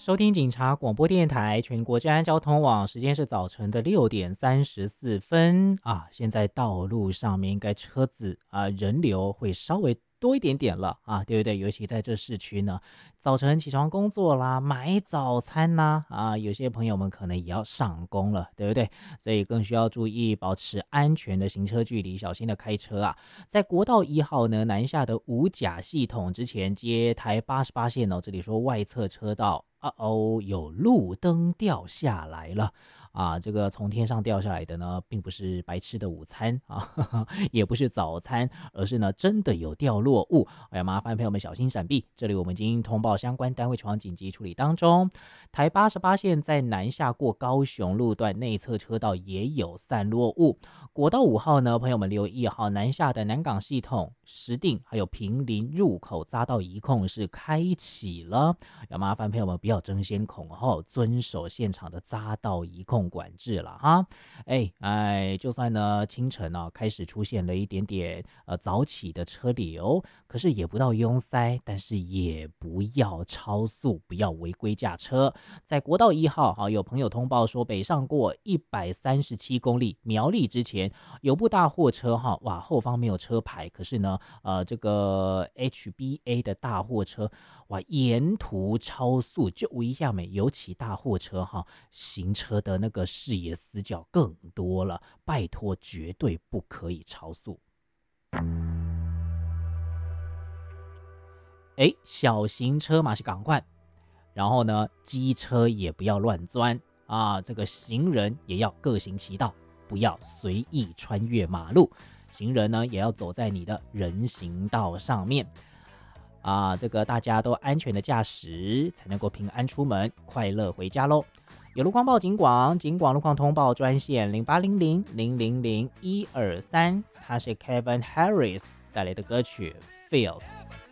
收听警察广播电台全国治安交通网，时间是早晨的6:34啊。现在道路上面应该车子人流会稍微多一点点了啊，对不对？尤其在这市区呢，早晨起床工作啦，买早餐啦有些朋友们可能也要上工了，对不对？所以更需要注意保持安全的行车距离，小心的开车啊。在国道1号呢，南下的五甲系统之前接台88线哦，这里说外侧车道有路灯掉下来了这个从天上掉下来的呢，并不是白吃的午餐也不是早餐，而是呢真的有掉落物。麻烦朋友们小心闪避。这里我们已经通报相关单位前往紧急处理当中。台88线在南下过高雄路段内侧车道也有散落物。国道5号呢，朋友们留意南下的南港系统、石碇还有坪林入口匝道移控是开启了，要麻烦朋友们不要争先恐后，遵守现场的匝道移控管制了哈。就算呢清晨开始出现了一点点早起的车流，可是也不到拥塞，但是也不要超速，不要违规驾车。在国道1号有朋友通报说，北上过137公里苗栗之前，有部大货车后方没有车牌，可是呢这个 HBA 的大货车沿途超速，就一下尤其大货车行车的那个视野死角更多了，拜托绝对不可以超速。小型车嘛是赶快，然后呢机车也不要乱钻这个行人也要各行其道，不要随意穿越马路，行人呢也要走在你的人行道上面这个大家都安全的驾驶，才能够平安出门，快乐回家咯。有路况报警广路况通报专线0800-000-123，它是 Kevin Harris 带来的歌曲 Feels。